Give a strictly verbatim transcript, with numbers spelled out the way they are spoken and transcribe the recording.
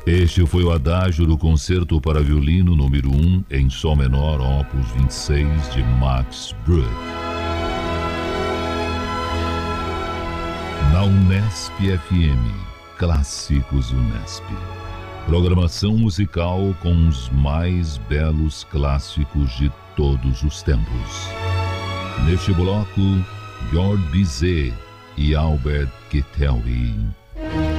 Este foi o adágio do Concerto para Violino número um em Sol menor, opus vinte e seis, de Max Bruch. Na Unesp F M, Clássicos Unesp. Programação musical com os mais belos clássicos de todos os tempos. Neste bloco, Georges Bizet e Albert Guitelli.